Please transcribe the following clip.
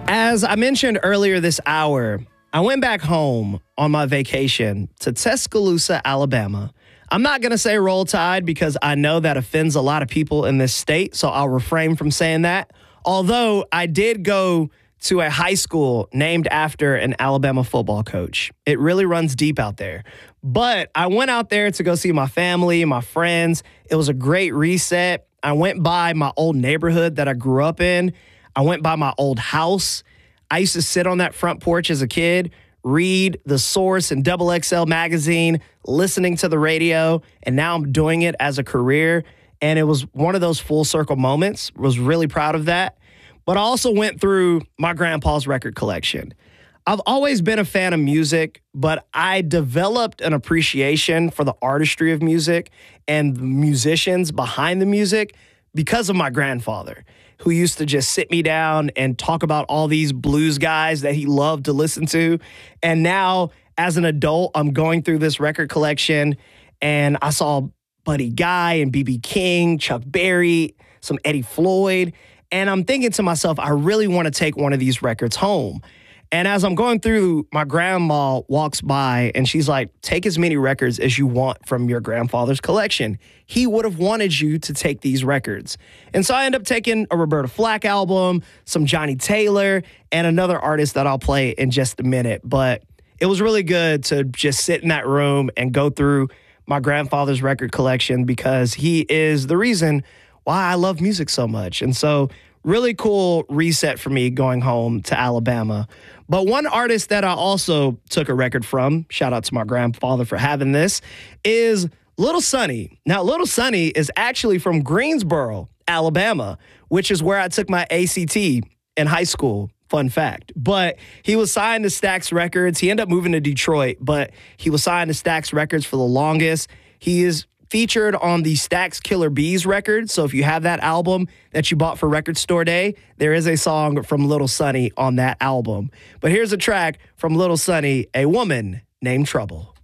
As I mentioned earlier this hour, I went back home on my vacation to Tuscaloosa, Alabama. I'm not going to say Roll Tide because I know that offends a lot of people in this state, so I'll refrain from saying that. Although I did go to a high school named after an Alabama football coach. It really runs deep out there. But I went out there to go see my family, my friends. It was a great reset. I went by my old neighborhood that I grew up in. I went by my old house. I used to sit on that front porch as a kid, read The Source and Double XL magazine, listening to the radio, and now I'm doing it as a career. And it was one of those full circle moments. Was really proud of that. But I also went through my grandpa's record collection. I've always been a fan of music, but I developed an appreciation for the artistry of music and the musicians behind the music because of my grandfather, who used to just sit me down and talk about all these blues guys that he loved to listen to. And now, as an adult, I'm going through this record collection, and I saw Buddy Guy and B.B. King, Chuck Berry, some Eddie Floyd, and I'm thinking to myself, I really want to take one of these records home. And as I'm going through, my grandma walks by and she's like, take as many records as you want from your grandfather's collection. He would have wanted you to take these records. And so I end up taking a Roberta Flack album, some Johnny Taylor, and another artist that I'll play in just a minute. But it was really good to just sit in that room and go through my grandfather's record collection because he is the reason why I love music so much. And so really cool reset for me going home to Alabama. But one artist that I also took a record from, shout out to my grandfather for having this, is Little Sonny. Now, Little Sonny is actually from Greensboro, Alabama, which is where I took my ACT in high school. Fun fact. But he was signed to Stax Records. He ended up moving to Detroit, but he was signed to Stax Records for the longest. He is featured on the Stax Killer Bees record. So if you have that album that you bought for Record Store Day, there is a song from Little Sonny on that album. But here's a track from Little Sonny, A Woman Named Trouble.